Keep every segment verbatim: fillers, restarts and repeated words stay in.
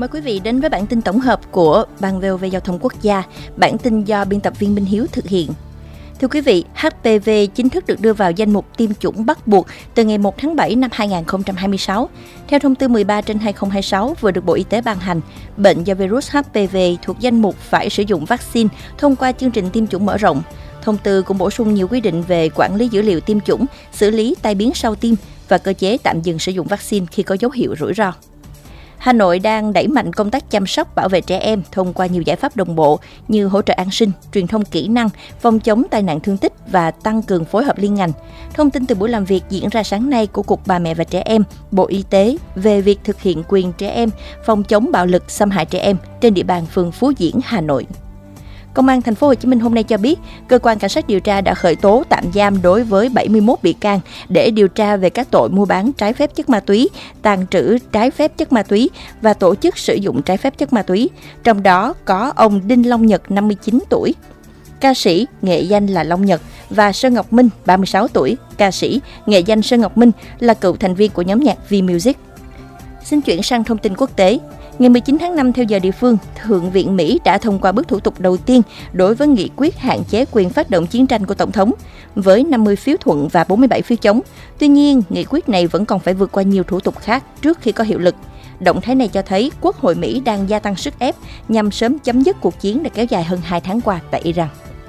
Mời quý vị đến với bản tin tổng hợp của Ban vê o vê Giao thông Quốc gia. Bản tin do biên tập viên Minh Hiếu thực hiện. Thưa quý vị, hát pê vê chính thức được đưa vào danh mục tiêm chủng bắt buộc từ ngày một tháng bảy năm hai nghìn không trăm hai mươi sáu. Theo thông tư mười ba trên hai nghìn không trăm hai mươi sáu vừa được Bộ Y tế ban hành, bệnh do virus hát pê vê thuộc danh mục phải sử dụng vaccine thông qua chương trình tiêm chủng mở rộng. Thông tư cũng bổ sung nhiều quy định về quản lý dữ liệu tiêm chủng, xử lý tai biến sau tiêm và cơ chế tạm dừng sử dụng vaccine khi có dấu hiệu rủi ro. Hà Nội đang đẩy mạnh công tác chăm sóc bảo vệ trẻ em thông qua nhiều giải pháp đồng bộ như hỗ trợ an sinh, truyền thông kỹ năng, phòng chống tai nạn thương tích và tăng cường phối hợp liên ngành. Thông tin từ buổi làm việc diễn ra sáng nay của Cục Bà mẹ và Trẻ em, Bộ Y tế về việc thực hiện quyền trẻ em, phòng chống bạo lực xâm hại trẻ em trên địa bàn phường Phú Diễn, Hà Nội. Công an thành phố Hồ Chí Minh hôm nay cho biết, cơ quan cảnh sát điều tra đã khởi tố tạm giam đối với bảy mươi mốt bị can để điều tra về các tội mua bán trái phép chất ma túy, tàng trữ trái phép chất ma túy và tổ chức sử dụng trái phép chất ma túy. Trong đó có ông Đinh Long Nhật, năm mươi chín tuổi, ca sĩ nghệ danh là Long Nhật, và Sơn Ngọc Minh, ba mươi sáu tuổi, ca sĩ nghệ danh Sơn Ngọc Minh, là cựu thành viên của nhóm nhạc V-Music. Xin chuyển sang thông tin quốc tế. Ngày mười chín tháng năm theo giờ địa phương, Thượng viện Mỹ đã thông qua bước thủ tục đầu tiên đối với nghị quyết hạn chế quyền phát động chiến tranh của Tổng thống, với năm mươi phiếu thuận và bốn mươi bảy phiếu chống. Tuy nhiên, nghị quyết này vẫn còn phải vượt qua nhiều thủ tục khác trước khi có hiệu lực. Động thái này cho thấy Quốc hội Mỹ đang gia tăng sức ép nhằm sớm chấm dứt cuộc chiến đã kéo dài hơn hai tháng qua tại Iran.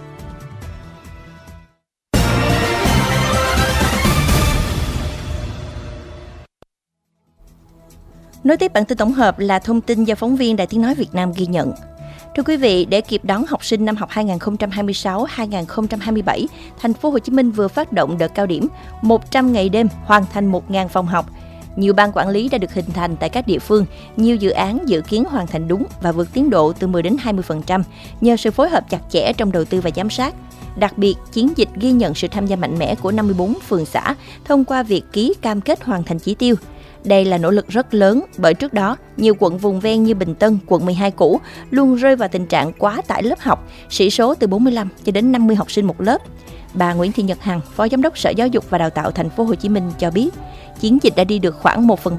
Nối tiếp bản tin tổng hợp là thông tin do phóng viên Đài Tiếng nói Việt Nam ghi nhận. Thưa quý vị, để kịp đón học sinh năm học hai nghìn không trăm hai mươi sáu hai nghìn không trăm hai mươi bảy, thành phố Hồ Chí Minh vừa phát động đợt cao điểm một trăm ngày đêm hoàn thành một nghìn phòng học. Nhiều ban quản lý đã được hình thành tại các địa phương, nhiều dự án dự kiến hoàn thành đúng và vượt tiến độ từ mười đến hai mươi phần trăm nhờ sự phối hợp chặt chẽ trong đầu tư và giám sát. Đặc biệt, chiến dịch ghi nhận sự tham gia mạnh mẽ của năm mươi bốn phường xã thông qua việc ký cam kết hoàn thành chỉ tiêu. Đây là nỗ lực rất lớn bởi trước đó, nhiều quận vùng ven như Bình Tân, quận mười hai cũ luôn rơi vào tình trạng quá tải lớp học, sĩ số từ bốn mươi lăm cho đến năm mươi học sinh một lớp. Bà Nguyễn Thị Nhật Hằng, Phó Giám đốc Sở Giáo dục và Đào tạo Thành phố Hồ Chí Minh cho biết, chiến dịch đã đi được khoảng một phần ba